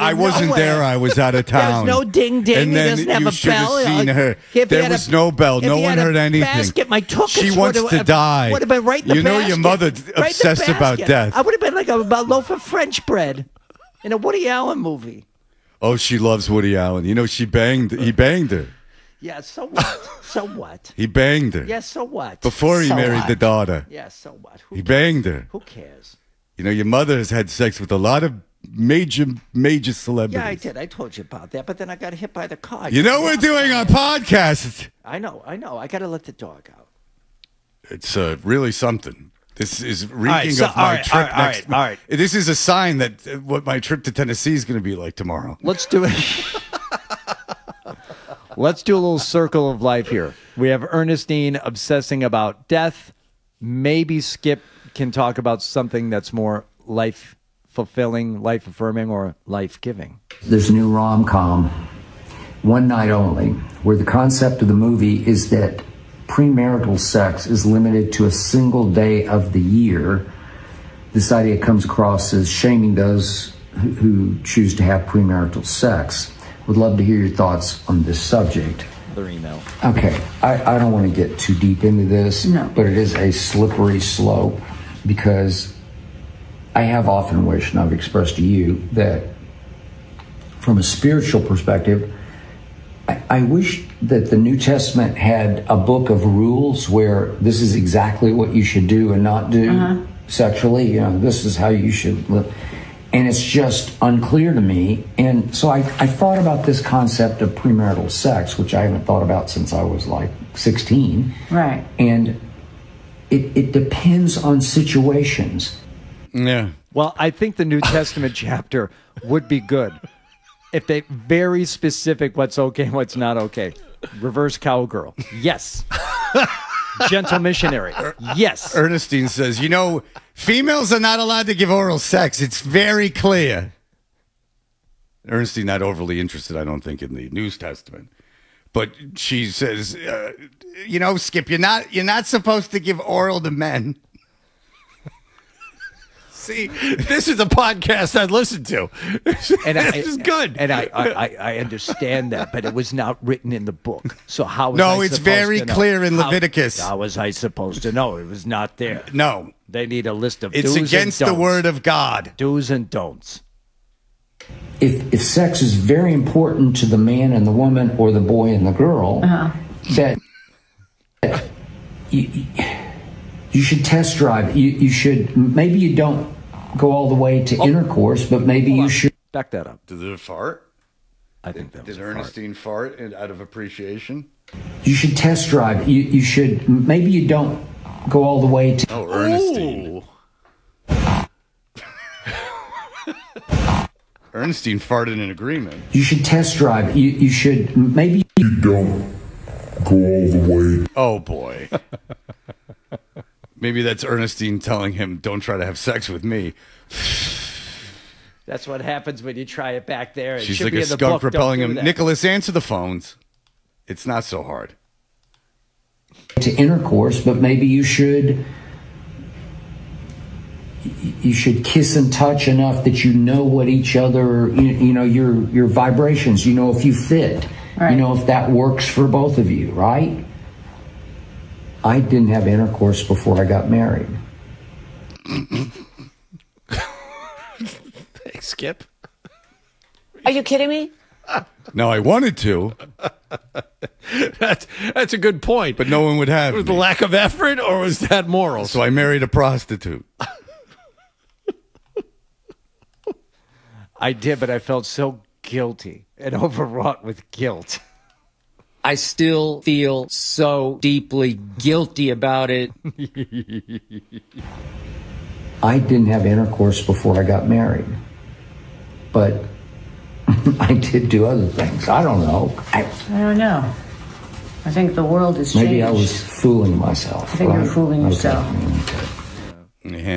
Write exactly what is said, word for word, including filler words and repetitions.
I wasn't nowhere. there. I was out of town. There's no ding ding. And he then doesn't have you a should have bell. seen her. If he There had was a- no bell. if No he one had a heard anything. Basket, my tuchus She wants would to have, die. Would have been right in the You know your basket. mother Right in the obsessed about basket. death. I would have been like a, a loaf of French bread in a Woody Allen movie. Oh, she loves Woody Allen. You know, she banged. He banged her. Yeah, so what? So what? He banged her. Yeah, so what? Before he So married what? the daughter. Yeah, so what? Who He cares? banged her. Who cares? You know, your mother has had sex with a lot of major, major celebrities. Yeah, I did. I told you about that, but then I got hit by the car. You know, we're doing our podcast. I know, I know. I got to let the dog out. It's uh, really something. This is reeking right, so- of my all right, trip all right, all next right, all right. This is a sign that uh, what my trip to Tennessee is going to be like tomorrow. Let's do it. Let's do a little circle of life here. We have Ernestine obsessing about death. Maybe Skip can talk about something that's more life fulfilling, life affirming, or life giving. There's a new rom-com, One Night Only, where the concept of the movie is that premarital sex is limited to a single day of the year. This idea comes across as shaming those who, who choose to have premarital sex. Would love to hear your thoughts on this subject. Another email. Okay, I, I don't want to get too deep into this, No. but it is a slippery slope because I have often wished, and I've expressed to you, that from a spiritual perspective, I, I wish that the New Testament had a book of rules where this is exactly what you should do and not do Uh-huh. sexually. You know, this is how you should live. And it's just unclear to me. And so I, I thought about this concept of premarital sex, which I haven't thought about since I was like sixteen. Right. And it, it depends on situations. Yeah. Well, I think the New Testament chapter would be good if they very specific what's okay and what's not okay. Reverse cowgirl. Yes. Gentle missionary. Yes. Ernestine says, you know, females are not allowed to give oral sex. It's very clear. Ernestine not overly interested, I don't think, in the New Testament. But she says, uh, you know, Skip, you're not you're not supposed to give oral to men. See, this is a podcast I'd listen to. And I, this is good. And I, I, I understand that, but it was not written in the book. So how was No, I it's supposed very to know? clear in How- Leviticus. How was I supposed to know? It was not there. No. They need a list of It's do's against and the don'ts. word of God. Do's and don'ts. If, if sex is very important to the man and the woman or the boy and the girl, that, that you, you should test drive. You, you should, maybe you don't go all the way to intercourse, but maybe you should. Back that up. Did it fart? I think that was Did a fart. Ernestine fart in- out of appreciation? You should test drive. You, you should, maybe you don't go all the way to. Oh, Ernestine. Ernestine farted in agreement. You should test drive. You, you should, maybe you don't go all the way. Oh, boy. Maybe that's Ernestine telling him, don't try to have sex with me. That's what happens when you try it back there. It She's should like be a in the skunk book. Don't repelling do him. that. Nicholas, answer the phones. It's not so hard. To intercourse, but maybe you should you should kiss and touch enough that you know what each other you, you know your your vibrations, you know if you fit, Right. you know if that works for both of you, right? I didn't have intercourse before I got married. Thanks, Skip. Are you kidding me? No, I wanted to, That's, that's a good point. but no one would have was me. the lack of effort or was that moral? So I married a prostitute. I did, but I felt so guilty and overwrought with guilt. I still feel so deeply guilty about it. I didn't have intercourse before I got married, but I did do other things. I don't know. I, I don't know. I think the world has changed. maybe I was fooling myself. I think you're right? fooling Okay. yourself. Okay. Yeah.